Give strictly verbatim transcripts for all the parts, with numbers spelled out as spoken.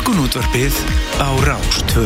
Morgunútvarpið á Rás tvö.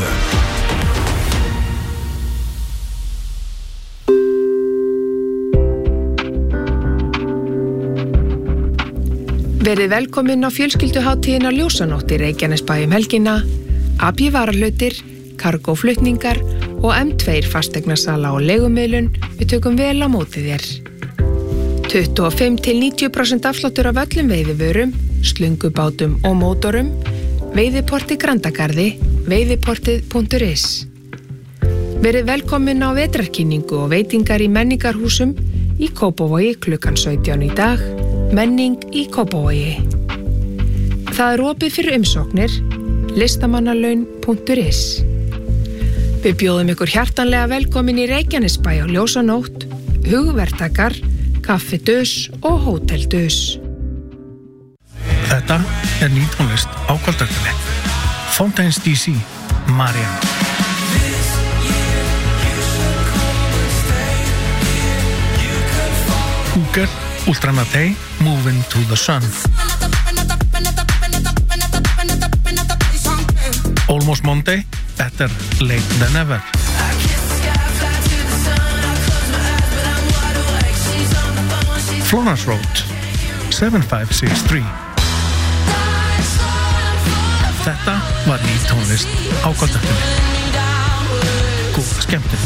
Verið velkomin á fjölskylduhátíðina Ljósanótt í Reykjanesbæ um helgina, A B varahlutir, kargóflutningar og M tvö fasteignasala og leigumiðlun. Við tökum vel á móti þér. tuttugu og fimm til níutíu prósent afsláttur af öllum veiðivörum, slöngubátum og mótorum. Veiðiporti Grandagarði, veiðiportið punktur is. Verið velkomin á vetrarkynningu og veitingar í menningarhúsum í Kópavogi klukkan sautján í dag. Menning í Kópavogi. Það er opið fyrir umsóknir, listamannalaun punktur is. Við bjóðum ykkur hjartanlega velkomin í Reykjanesbæ á Ljósanótt, hugverktakar, kaffi Dus og hótel Dus. Þetta er ný tónlist á kvöldvaktinni. Fountains D C, Marian. Hooker, Ultranate, Moving to the Sun. Almost Monday, Better Late Than Ever. Florence Road, seven five six three. Þetta var ný tónlist á kvöldvaktinni. Góða skemmtun.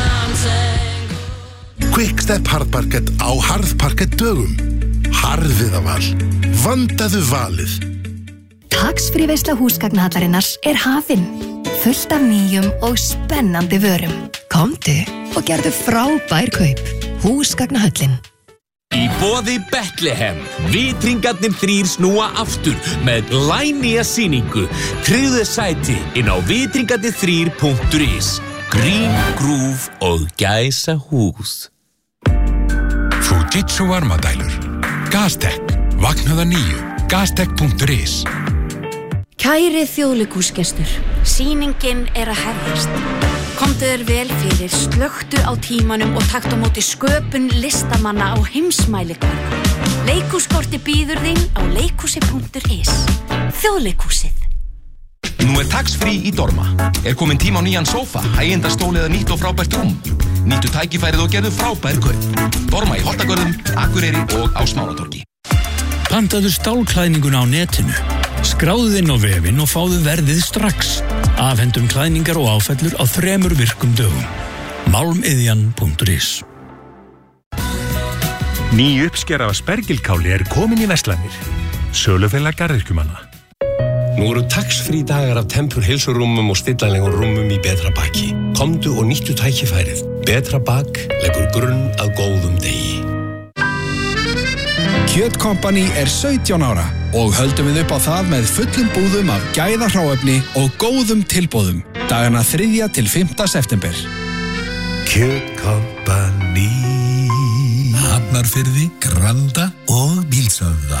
Quickstep Hardparkett á Harðparkett dögum. Harðviðaval. Vandaðu valið. Tax-free veisla húsgagnahallarinnar er hafin. Fullt af nýjum og spennandi vörum. Komdu og gerðu frábær kaup. Húsgagnahöllin. Í boði Bethlehem, vitringarnir þrír snúa aftur með glænýja sýningu. Tryggðu sæti inn á vitringarnir þrír punktur is. Grín, grúf og gæsa hús. Fujitsu varmadælur. Gastek, vaknaða nýju. Gastek punktur is. Kæri þjóðleikhúsgestur, sýningin er að hefjast. Komdu þér vel fyrir, slökktu á tímanum og taktu á móti sköpun listamanna á heimsmælikvarða. Leikhúskorti býður þín á leikhúsi punktur is. Þjóðleikhúsið. Nú er tax-free í Dorma. Er komin tíma á nýjan sófa, hægindastól eða nýtt og frábært rúm. Nýttu tækifærið og gerðu frábær kaup. Dorma í Holtagörðum, Akureyri og á Smáratorgi. Pantaðu stálklæðninguna á netinu. Skráðu þinn á vefinn og fáðu verðið strax. Afhendum klæðningar og áfellur á þremur virkum dögum. Málmiðjan punktur is. Ný uppskera af spergilkáli er komin í verslanir. Sölufélag garðyrkjumanna. Nú eru tax-free dagar af Tempur heilsurúmum og stillanlegum rúmum í Betra Baki. Komdu og nýttu tækifærið. Betra Bak leggur grunn að góðum degi. Kjötkompani er sautján ára og höldum við upp á það með fullum búðum af gæðahráefni og góðum tilboðum. Dagana þriðja til fimmta september. Kjötkompani. Hafnarfirði, Granda og Bílsöfða.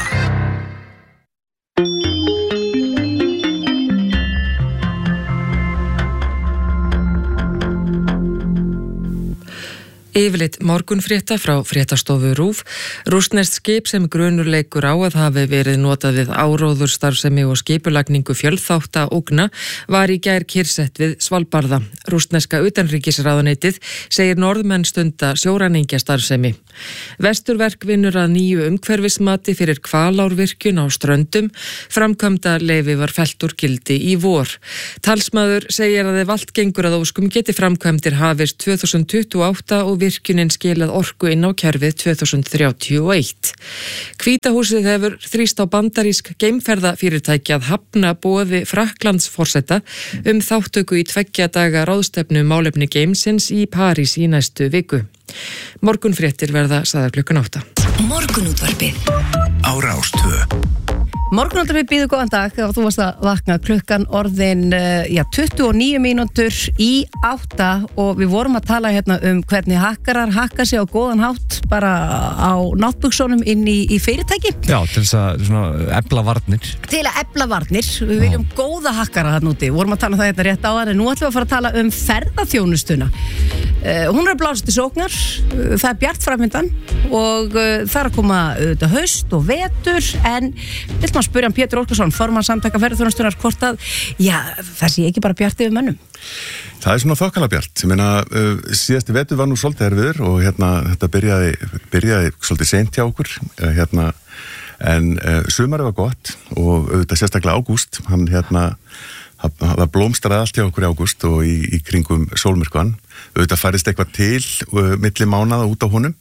Yfirleitt morgunfrétta frá fréttastofu RÚV. Rússneskt skip sem grunur leikur á að hafi verið notað við áróður starfsemi og skipulagningu fjölþátta ógna var í gær kyrrsett við Svalbarða. Rússneska utanríkisráðuneytið segir Norðmenn stunda sjóræningja starfsemi. Vesturverk vinnur að nýju umhverfismati fyrir Hvalárvirkjun á Ströndum. Framkvæmda leyfi var fellt úr gildi í vor. Talsmaður segir að ef allt gengur að óskum geti framkvæmdir hafist tvö þúsund tuttugu og átta og virkjunin skilað orku inn á kerfið tvö þúsund þrjátíu og eitt. Hvíta húsið hefur þrýst á bandarísk geimferðafyrirtæki að hafna boði Frakklandsforseta um þáttöku í tveggja daga ráðstefnu málefni geimsins í París í næstu viku. Morgunfréttir verða sagðar klukkan átta. Morgunútvarpið á Rás tvö. Morgunútvarpið býður góðan dag þegar þú varst að vakna klukkan orðin já, tuttugu og níu mínútur í átta og við vorum að tala hérna um hvernig hakkarar hakka sig á góðan hátt bara á náttbuxunum inn í, í fyrirtæki. Já, til þess að svona efla varnir. Til að efla varnir. Við viljum já. góða hakkara þarna úti. Við vorum að tala um það hérna rétt á það en nú ætlum við að fara að tala um ferðaþjónustuna. uh, hún er blásið til sóknar, uh, það er bjart framöndan og uh, það er að koma auðvitað haust og vetur, en vill maður spyrja hann Pétur Óskarsson, formann samtaka ferðaþjónustunnar, hvort að, já, það sé ekki bara bjart yfir mönnum. Það er svona þokkala bjart, ég meina uh, síðasti vetur var nú svolítið erfiður og hérna þetta byrjaði, byrjaði svolítið seint hjá okkur, uh, hérna en uh, sumarið var gott og auðvitað sérstaklega ágúst, hann hérna það blómstraði allt hjá okkur í ágúst og í, í kringum sólmyrkvan, auðvitað færist eitthvað til uh, milli mánaða út á honum.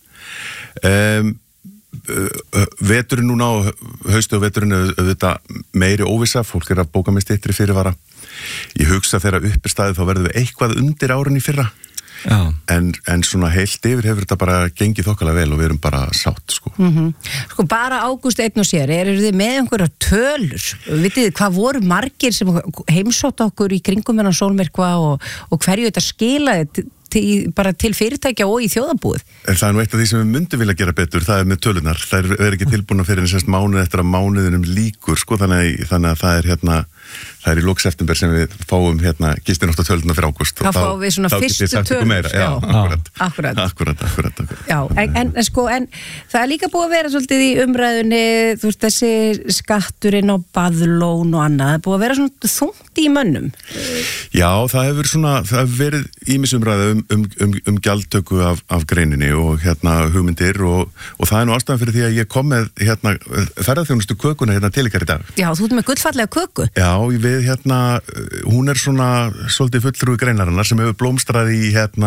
Um, uh, veturinn núna og haustu og veturinn auðvitað meiri óvissa, fólk er að bóka með styttri fyrirvara. Ég hugsa þegar upp er staðið þá verðum við eitthvað undir árun í fyrra. En, en svona heilt yfir hefur þetta bara gengið þokkalega vel og við erum bara sátt sko. Mm-hmm. Sko bara ágúst einn og sér, eru þið með einhverja tölur? Vitið þið hvað voru margir sem heimsótt okkur í kringum hennar sólmyrkva og, og hverju þetta skilaði til, bara til fyrirtækja og í þjóðarbúið? En það er nú eitt af því sem við myndum vilja gera betur, það er með tölunar. Það er, er ekki tilbúin að fyrir eins og mánuð eftir að mánuðinum líkur sko, þannig, þannig að það er hérna það er í lok september sem við fáum hérna gistinótt á töluna fyrir ágúst. Það fáum við svona fyrstu tölur. Já, akkurat. Akkurat. Akkurat, akkurat, akkurat. Já, en, en, sko, en það er líka búið að vera svolítið í umræðunni, þú veist, þessi skatturinn á baðlón og annað, það er búið að vera svona þungt í mönnum. Já, það hefur svona, það hefur verið ýmis umræða um, um, um, um gjaldtöku af, af greininni og hérna hugmyndir og, og það er nú ástæðan fyrir því að ég kom með hérna ferðaþjónustu kökuna hérna til ykkar í dag. Já, þú ert með gullfallega köku. Já, við hérna, hún er svona svolítið fulltrúi greinarinnar sem hefur blómstrað í hérna,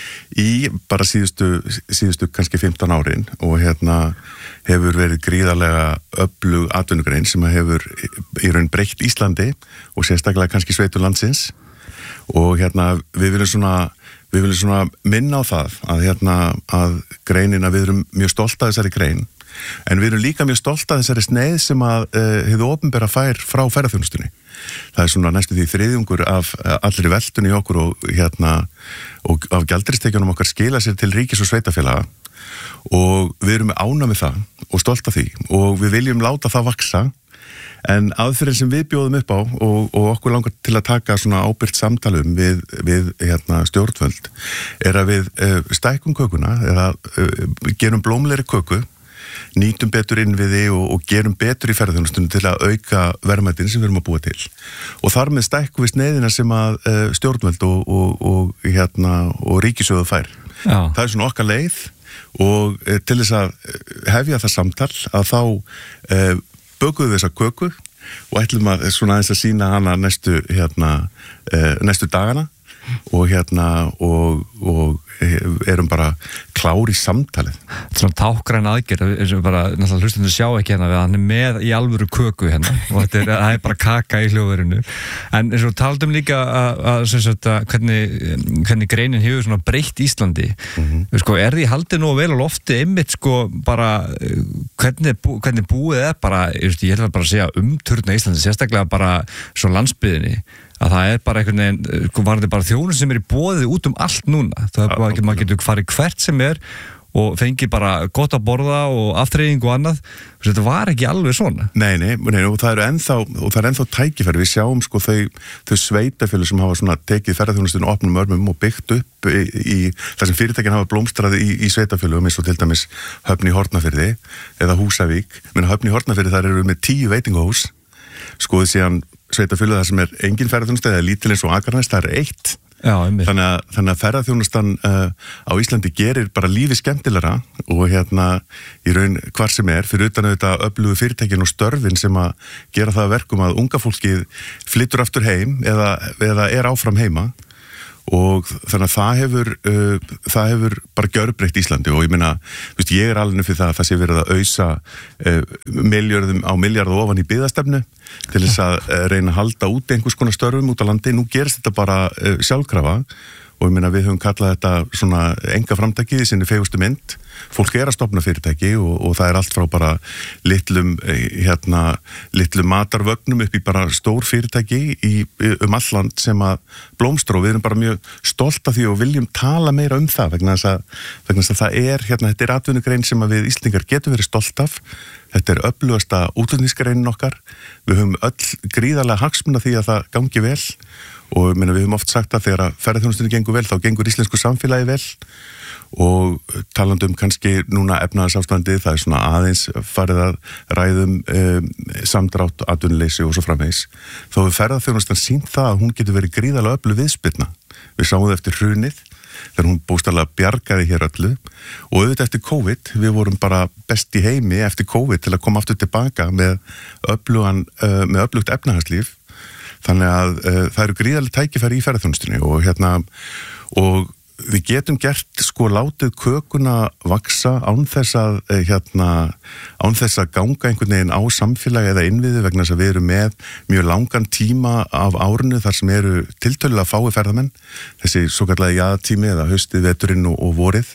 í bara síðustu, síðustu kannski fimmtán árin og hérna hefur verið gríðarlega öflug atvinnugrein sem hefur í raun breytt Íslandi og sérstaklega kannski sveitur landsins og hérna við viljum svona við viljum svona minna á það að hérna að greinina, við erum mjög stolt af þessari grein en við erum líka mjög stolt af þessari sneið sem að uh, hefðu opinbera fær frá ferðaþjónustunni. Það er svona næstu því þriðjungur af uh, allri veltunni okkur og hérna og af gjaldristekjunum okkar skila sér til ríkis og sveitafélaga og við erum ánægð með það og stolt af því og við viljum láta það vaksa en aðferðin sem við bjóðum upp á og, og okkur langar til að taka svona ábyrgt samtalum við, við hérna, stjórnvöld er að við uh, stækkum kökuna eða uh, gerum blómlegri köku nýtum betur innviði og, og gerum betur í ferðarþjónustunni til að auka verðmætin sem við erum að búa til og þar með stækkum við sneiðina sem að uh, stjórnvöld og, og, og, hérna, og ríkissjóðu fær. Já. Það er svona okkar leið og uh, til þess að hefja það samtal að þá uh, bökuðu þessa köku og ætlum að svona aðeins að sína hana næstu, hérna, uh, næstu dagana og hérna og, og erum bara klár í samtalið. Þetta er svona tákgræn aðgerð eins og bara náttúrulega hlustundur sjá ekki hérna við hann er með í alvöru köku hérna og þetta er, það er bara kaka í hljóðverinu en eins og taldum líka að, að, að, að hvernig, hvernig greinin hefur svona breytt Íslandi mm-hmm. sko, er því haldið nú vel á lofti einmitt sko bara hvernig, bú, hvernig búið er bara ég held að bara að segja umturna Íslandi sérstaklega bara svo landsbyðinni að það er bara einhvern veginn, sko var þetta bara þjónur sem er í boðið út um allt núna það er bara ekki, maður getur farið hvert sem er og fengið bara gott að borða og afþreying og annað, þetta var ekki alveg svona. Nei, nei, nei og það eru ennþá og það er ennþá tækifæri, við sjáum sko þau, þau sveitafélög sem hafa svona tekið ferðaþjónustunni opnum örmum og byggt upp í, í það sem fyrirtækin hafa blómstraði í, í sveitafélögum eins og til dæmis Höfn í Hornafirði eða Húsavík, menn Höfn í Hornafirði þar eru með tíu veitingahús skoðið síðan sveitafélög þar sem er engin ferðaþjónusta eða lítil eins og Akraness, það er eitt. Já, þannig að, þannig að ferðaþjónustan uh, á Íslandi gerir bara lífið skemmtilegra og hérna í raun hvar sem er, fyrir utan auðvitað öflugu fyrirtækin og störfin sem að gera það verkum að unga fólkið flyttur aftur heim eða, eða er áfram heima og þannig að það hefur uh, það hefur bara gjörbreytt Íslandi og ég meina, þú veist, ég er alveg fyrir það að það sé verið að ausa uh, miljörðum á miljard ofan í byggðastefnu til þess að uh, reyna að halda út einhvers konar störfum út á landi, nú gerist þetta bara uh, sjálfkrafa og ég meina við höfum kallað þetta svona enga framtakið í sinni fegustu mynd fólk er að stofna fyrirtæki og, og það er allt frá bara litlum, hérna, litlum matarvögnum upp í bara stór fyrirtæki í, um all land sem að blómstra og við erum bara mjög stolt af því og viljum tala meira um það vegna þess að, vegna þess að það er, hérna, þetta er atvinnugrein sem að við Íslendingar getum verið stolt af. Þetta er öflugasta útflutningsgreinin okkar. Við höfum öll gríðarlega hagsmuna því að það gangi vel og meina, við höfum oft sagt að þegar ferðaþjónustunni gengur vel þá gengur íslensku samfélagi vel og talandi um kannski núna efnahagsástandið, það er svona aðeins farið að ræðum um, samdrátt, atvinnuleysi og svo framvegis. Þá hefur ferðaþjónustan sýnt það að hún getur verið gríðarlega öflug viðspyrna. Við sáum það eftir hrunið þegar hún bókstaflega bjargaði hér öllu og auðvitað eftir COVID, við vorum bara best í heimi eftir COVID til að koma aftur tilbaka með öflugan, uh, með öflugt efnahagslíf þannig að uh, það eru gríðarlega tækifæri í ferðaþjónustunni og hérna og við getum gert sko látið kökuna vaksa án þess að hérna, án þess að ganga einhvern veginn á samfélagi eða innviði vegna þess að við erum með mjög langan tíma af árinu þar sem eru tiltölulega fái ferðamenn, þessi svo kallega jaðartími eða haustið, veturinn og, og vorið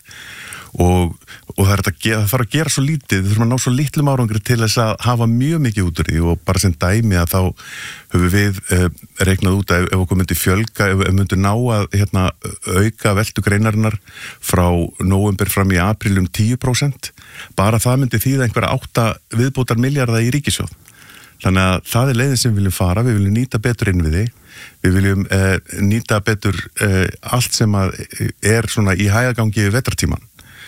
og, og það, er að gera, það þarf að gera svo lítið, við þurfum að ná svo lítlum árangri til þess að hafa mjög mikið út úr því og bara sem dæmi að þá höfum við eh, reiknað út að ef okkur myndi fjölga, ef við myndi ná að hérna, auka veltu greinarinnar frá nóvember fram í apríl um tíu prósent, bara það myndi þýða einhverja átta viðbótar milljarða í ríkissjóð. Þannig að það er leiðin sem við viljum fara, við viljum nýta betur innviði, við viljum eh, nýta betur eh, allt sem að er svona í hægagangi í vetrartíman.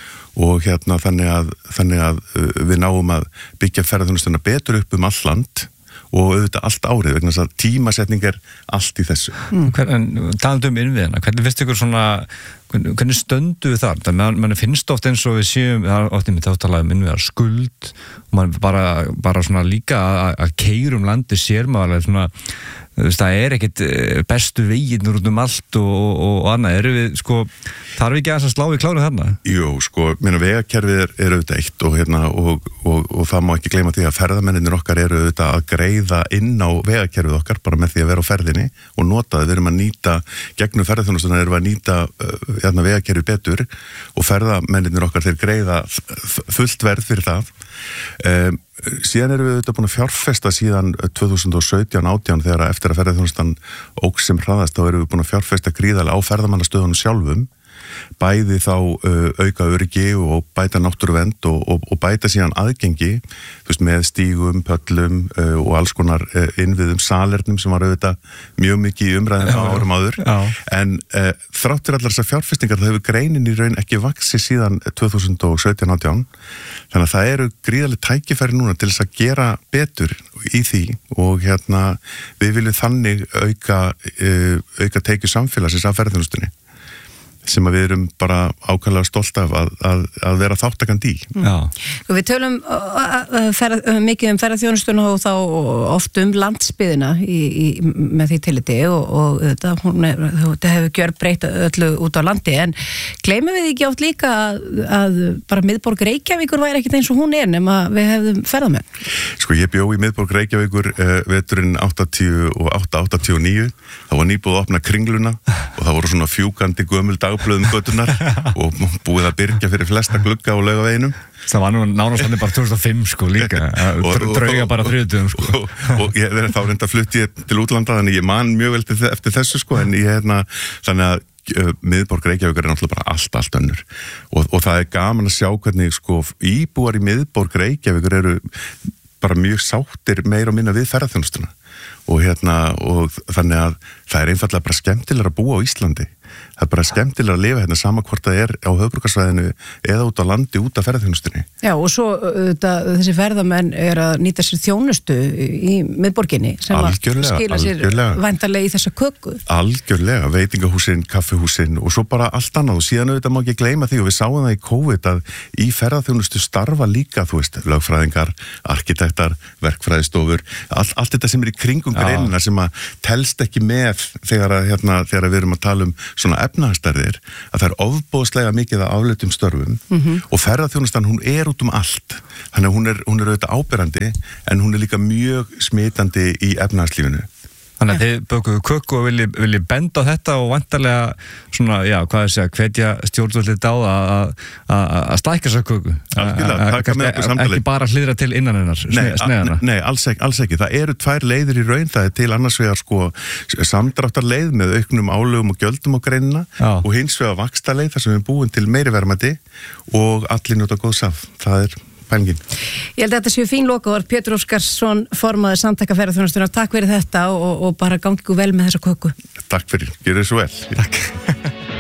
Og hérna þannig að, þannig að við náum að byggja ferðaþjónustuna betur upp um all land og auðvitað allt árið vegna þess að tímasetning er allt í þessu. Mm. Hvern, talandi um innviðina, hvernig finnst ykkur svona, hvernig, hvernig stöndu við þar? Það man, man finnst oft eins og við séum, það er oft í mitt áttalega um innviðar skuld og man bara, bara svona líka að, að keyra um landi sér maður svona, það er ekkit bestu veginnur út um allt og, og, og annað, eru við sko, þarf ekki að slá í kláru þarna? Jú, sko, minna vegakerfið er, er auðvitað eitt og, hérna, og, og, og það má ekki gleyma því að ferðamennir okkar eru auðvitað að greiða inn á vegakerfið okkar bara með því að vera á ferðinni og nota það, við erum að nýta gegnum ferðaþjónustuna erum við að nýta hérna, vegakerfið betur og ferðamennir okkar þeir greiða fullt verð fyrir það. Um, síðan erum við auðvitað búin að fjárfesta síðan tvö þúsund og sautján átján þegar eftir að ferðaþjónustan óx sem hraðast þá erum við búin að fjárfesta gríðarlega á ferðamannastöðunum sjálfum bæði þá uh, auka öryggi og bæta náttúruvernd og, og, og bæta síðan aðgengi þú veist, með stígum, pöllum uh, og alls konar uh, innviðum salernum sem var auðvitað mjög mikið í umræðinu á árum áður já. En uh, þráttur allar þessar fjárfestingar það hefur greinin í raun ekki vaxið síðan tvö þúsund og sautján átján þannig að það eru gríðarlega tækifæri núna til þess að gera betur í því og hérna við viljum þannig auka, uh, auka tekju samfélagsins af ferðaþjónustunni sem að við erum bara ákvæmlega stolt af að, að, að vera þáttakandi í. Já. Við tölum ferð, mikið um ferðaþjónustuna og þá oft um landsbyðina í, í, með því tilliti og, og þetta, hún er, þetta hefur gjörbreytt öllu út á landi en gleymum við ekki oft líka að, að bara miðborg Reykjavíkur væri ekkert eins og hún er nema við hefðum ferðamenn. Sko ég bjó í miðborg Reykjavíkur uh, veturinn áttatíu og átta áttatíu og níu þá var nýbúið að opna Kringluna og það voru svona fjúkandi gömul dagblöðum göturnar og búið að byrgja fyrir flesta glugga á Laugaveginum. Það var nú nánast þannig bara tvö þúsund og fimm sko líka, drauga bara þriðjudögum sko. Og, og, og ég verið þá reynda að flutti ég til útlanda þannig ég man mjög vel eftir þessu sko en ég hérna þannig að uh, miðborg Reykjavíkur er náttúrulega bara allt, allt önnur og, og það er gaman að sjá hvernig sko íbúar í miðborg Reykjavíkur eru bara mjög sáttir meira og minna við ferðaþjónustuna og hérna og þannig að það er einfallega bara skemmtilega að búa á Íslandi það er bara skemmtilega að lifa hérna sama hvort það er á höfuðborgarsvæðinu eða út á landi út af ferðaþjónustunni. Já og svo þetta, þessi ferðamenn er að nýta sér þjónustu í miðborginni sem algjörlega, að skila sér algjörlega. Væntanlega í þessa köku. Algjörlega, veitingahúsin, kaffihúsin og svo bara allt annað og síðan auðvitað má ekki gleyma því og við sáum það í COVID að í ferðaþjónustu starfa líka þú veist, lögfræðingar, arkitektar, verkfræðistofur, all, allt þetta sem er í kringum greinina sem að telst ekki með þegar, að, hérna, þegar við erum að tala um svona efnahagsstærðir að það er ofboðslega mikið að afleitum störfum mm-hmm. og ferðaþjónustan hún er út um allt þannig að hún er, hún er auðvitað áberandi en hún er líka mjög smitandi í efnahagslífinu Þannig að þið bökuðu köku og viljið vilji benda á þetta og vantarlega svona, já, hvað er að segja, hvetja stjórnvöldið dáða að stækka þessa köku. Algjörlega, taka með okkur samtalið. Ekki bara hlýðra til innan hennar, sneðana. Nei, alls ekki, alls ekki. Það eru tvær leiðir í raun, það er til annars vegar sko samdráttarleið með auknum álögum og gjöldum á greinina já. Og hins vegar vaxtaleið þar sem við búum til meiri verðmæti og allir njóta góðs af. Það er pælingin. Ég held að þetta séu fín lokaorð. Pétur Óskarsson, formaður Samtaka ferðaþjónustunnar. Takk fyrir þetta og, og bara gangi ykkur vel með þessa köku. Takk fyrir, gjörðu svo vel. Takk.